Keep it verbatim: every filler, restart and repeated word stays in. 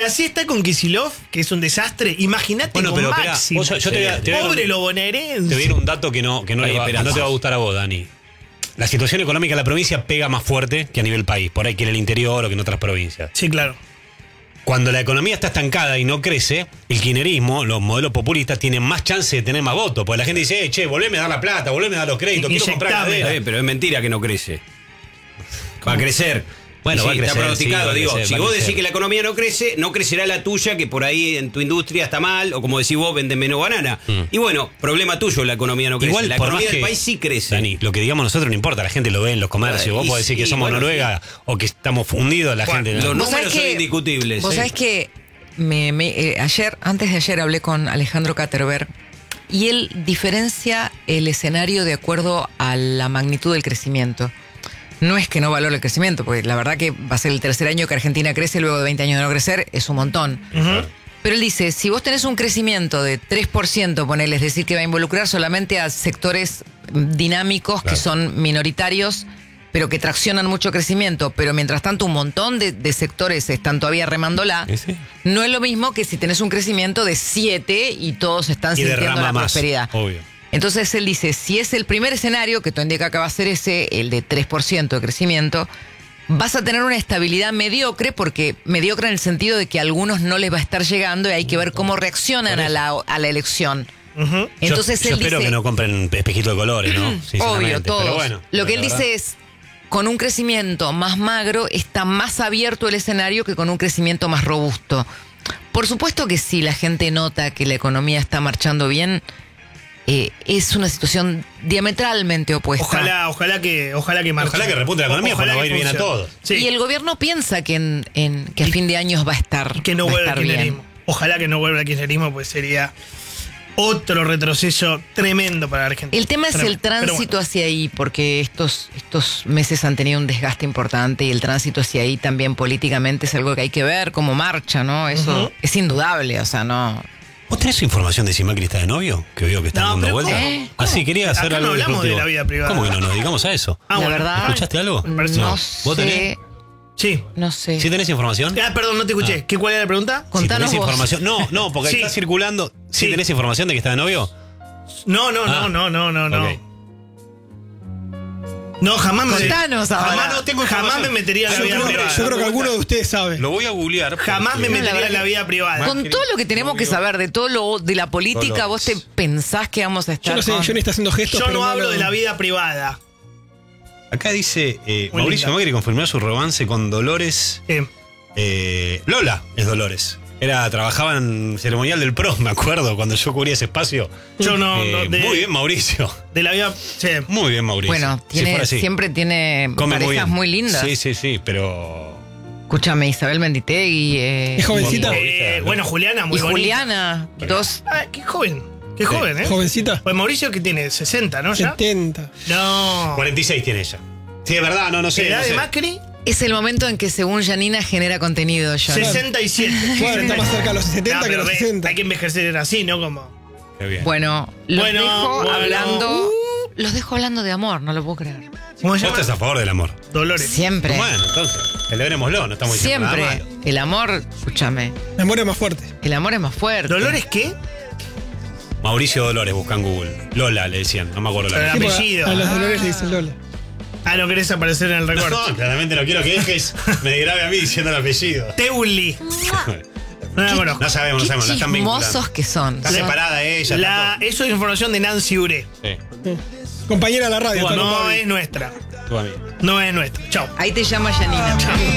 así está con Kicillof, que es un desastre. Imagínate Bueno, con pero Maxi. Yo, yo te voy a, te voy a Pobre un, lo bonaerense. Te voy a ir un dato que no, que no, Hay le va, no te va a gustar a vos, Dani. La situación económica de la provincia pega más fuerte que a nivel país, por ahí que en el interior o que en otras provincias. Sí, claro. Cuando la economía está estancada y no crece, el kirchnerismo, los modelos populistas, tienen más chance de tener más votos. Porque la gente dice, eh, che, volveme a dar la plata, volveme a dar los créditos, quiero comprar Inyectame. cadera. Está bien, pero es mentira que no crece. Va a crecer. Bueno, Y va a sí, crecer, está pronosticado. sí, va a Digo, crecer, si va a vos crecer. decís que la economía no crece, no crecerá la tuya, que por ahí en tu industria está mal, o como decís vos, venden menos banana. Mm. Y bueno, problema tuyo, la economía no crece. Igual, la por economía más del que- país sí crece. Dani, lo que digamos nosotros no importa, la gente lo ve en los comercios. Vos Y podés decir sí, que somos bueno, Noruega o que estamos fundidos, la Bueno, gente... Los no. Vos sabés números son que- indiscutibles. Vos sí. sabés que me, me, eh, ayer, antes de ayer hablé con Alejandro Caterberg y él diferencia el escenario de acuerdo a la magnitud del crecimiento. No es que no valore el crecimiento, porque la verdad que va a ser el tercer año que Argentina crece, luego de veinte años de no crecer, es un montón. Ujú. Pero él dice, si vos tenés un crecimiento de tres por ciento, ponele, es decir, que va a involucrar solamente a sectores dinámicos Claro. que son minoritarios, pero que traccionan mucho crecimiento, pero mientras tanto un montón de, de sectores están todavía remándola, Sí, sí. no es lo mismo que si tenés un crecimiento de siete y todos están Y sintiendo derrama la más, prosperidad. obvio. Entonces él dice, si es el primer escenario, que todo indica que va a ser ese, el de tres por ciento de crecimiento, vas a tener una estabilidad mediocre, porque mediocre en el sentido de que a algunos no les va a estar llegando y hay que ver cómo reaccionan a la, a la elección. Ujú. Entonces yo, yo él espero dice, que no compren espejitos de colores, ¿no? Sinceramente, obvio, todos. Pero bueno, Lo que la él verdad. dice es, con un crecimiento más magro está más abierto el escenario que con un crecimiento más robusto. Por supuesto que si la gente nota que la economía está marchando bien, eh, es una situación diametralmente opuesta. Ojalá, ojalá que, ojalá que marche. Ojalá que repunte la economía, Ojalá porque nos va a ir que bien a funcione. todos. Sí. Y el gobierno piensa que, en, en- que a fin de años va a estar, que no va a vuelva estar el bien. kirchnerismo. Ojalá que no vuelva el kirchnerismo, pues sería otro retroceso tremendo para la Argentina. El tema es Tremendo. el Pero tránsito bueno. hacia ahí, porque estos, estos meses han tenido un desgaste importante y el tránsito hacia ahí también políticamente es algo que hay que ver, cómo marcha, ¿no? Eso Ujú. es indudable, o sea, no... ¿Vos tenés información de si Macri está de novio? Que veo que está No, dando pero vueltas. ¿cómo? ¿Eh? Ah, sí, quería hacer Acá algo no hablamos disruptivo. de la vida privada. ¿Cómo que no nos dedicamos a eso? Ah, la bueno. verdad, ¿Escuchaste algo? no No. ¿Vos tenés? sé, Sí. no sé. ¿Sí tenés información? Ah, perdón, no te escuché. ¿Qué, ¿Cuál era la pregunta? Si Contanos tenés vos. información. No, no, porque Sí. está circulando. ¿Sí, Sí. tenés información de que está de novio? No, no, Ah. no, no, no, no, no. Ok. No, jamás me. Contanos ahora. Jamás, no tengo jamás información. me metería en la Yo vida creo- privada. Yo creo que alguno de ustedes sabe. Lo voy a googlear. Jamás me porque- metería verdad en la que- vida privada. Con todo lo que tenemos que saber de todo lo de la política, Dolores. ¿vos te pensás que vamos a estar Yo no sé, con- Johnny está haciendo gestos. Yo pero no hablo lo- de la vida privada. Acá dice eh, Muy Mauricio linda. Macri confirmó su romance con Dolores. Eh, eh, Lola es Dolores. Era, trabajaba en ceremonial del P R O, me acuerdo, cuando yo cubría ese espacio. yo no. Eh, no, de, muy bien, Mauricio. De la vida. Sí. Muy bien, Mauricio. Bueno, Si tiene, fuera así. siempre tiene Come parejas muy, bien. lindas. Sí, sí, sí, pero. Escúchame, Isabel Menditegui. Eh, ¿Es jovencita? Eh, bueno, Juliana, muy y bonita. Juliana, dos. Ah, qué joven. Qué joven, ¿eh? Jovencita. Pues Mauricio, que tiene sesenta, ¿no? ¿Ya? setenta. No. cuarenta y seis tiene ella. Sí, es verdad, no, no sé. ¿Edad no de sé. Macri? Es el momento en que, según Janina, genera contenido. John. sesenta y siete. Bueno, está más cerca de los setenta No, que pero los ve, sesenta. hay que envejecer así, ¿no? Como. Qué bien. Bueno, los Bueno, dejo bueno. hablando. Los dejo hablando de amor, no lo puedo creer. ¿Cómo se Vos llama? estás a favor del amor. Dolores. Siempre. Bueno, entonces, celebrémoslo, no estamos diciendo Siempre. nada malo. El amor, escúchame, La memoria más fuerte. el amor es más fuerte. ¿Dolores qué? Mauricio Dolores, buscan Google. Lola le decían, no me acuerdo la Pero verdad. la- Sí, apellido. porque A los dolores le dicen Lola. Ah, no querés aparecer en el recorte. No, claramente no quiero que dejes, me grabe a mí diciendo el apellido. Teuli. No la conozco. No sabemos, no Qué sabemos, la están vinculando. chismosos que son. Está Son- separada ella. La, está eso es información de Nancy Ure. todo. Sí, Compañera de la radio. está No anotada. es nuestra. tu amigo. No es nuestra. Chao. Ahí te llama Janina.